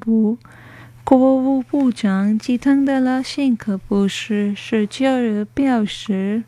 部国务部长吉腾德拉辛克博士19日表示，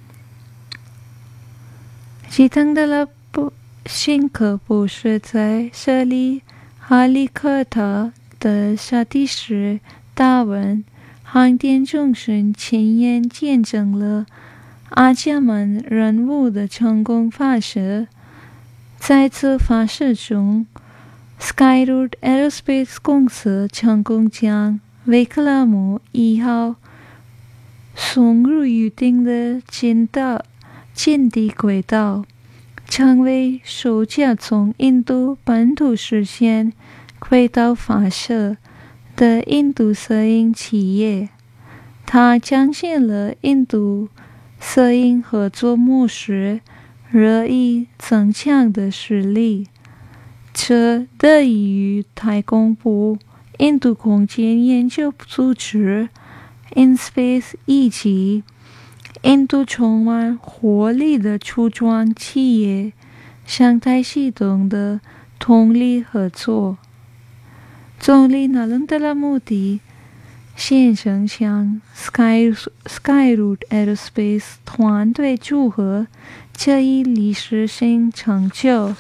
吉腾德拉辛克博士在设立哈利科塔的沙地时大文航天中心亲眼见证了阿伽门任务的成功发射。在此发射中，Skyroot Aerospace 公司成功将维克拉姆1号送入预定的近地轨道，成为首家从印度本土实现轨道发射的印度摄影企业。它彰显了印度摄影合作模式日益增强的实力，这得益于太空部、印度空间研究组织 InSpace 以及印度充满活力的初创企业生态系统的通力合作。总理纳伦德拉莫迪先生向 Skyroot Aerospace 团队祝贺这一历史性成就。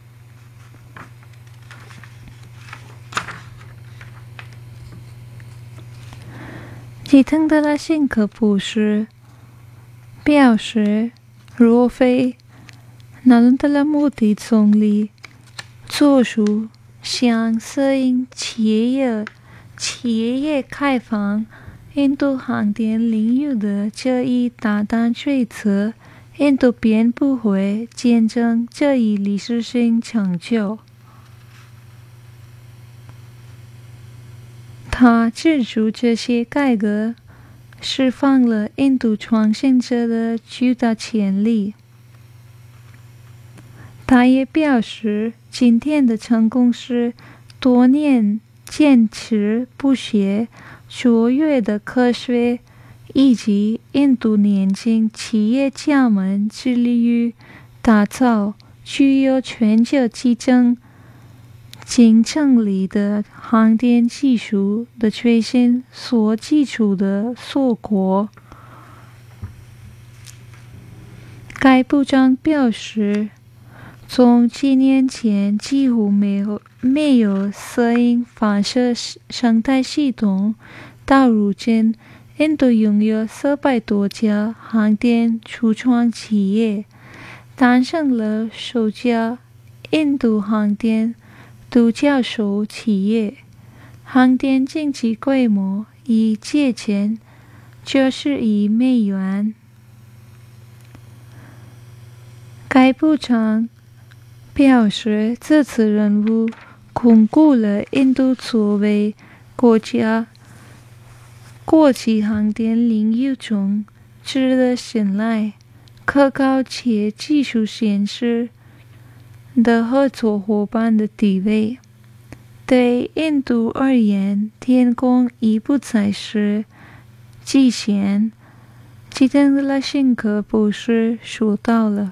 吉腾德拉辛克博士表示，若非纳伦德拉莫迪总理做出向摄影企业开放印度航天领域的这一大胆决策，印度便不会见证这一历史性成就。他指出，这些改革释放了印度创新者的巨大潜力。他也表示，今天的成功是多年坚持不懈、卓越的科学，以及印度年轻企业家们致力于打造具有全球竞争力的航天技术的推进所基础的硕果。该部长表示，从几年前几乎没有摄影发射生态系统，到如今印度拥有400多家航天初创企业，诞生了首家印度航天独角兽企业，航天经济规模已接近90亿美元。该部长表示，这次任务巩固了印度作为国际航天领域中值得信赖、可靠且技术先进的合作伙伴的地位。对印度而言，天空已不再是极限。吉腾德拉辛克博士说到了。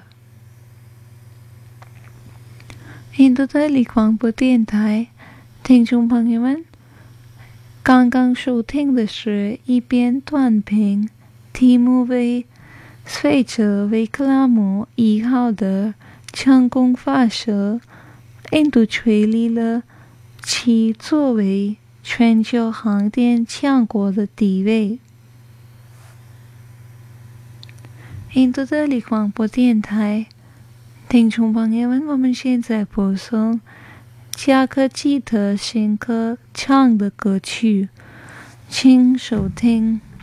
印度的立广播电台听众朋友们，刚刚收听的是一篇短评，题目为随着维克拉姆1号的成功发射，印度确立了其作为全球航天强国的地位。印度的立广播电台听众朋友们，我们现在播送加克基特辛克唱的歌曲，请收听。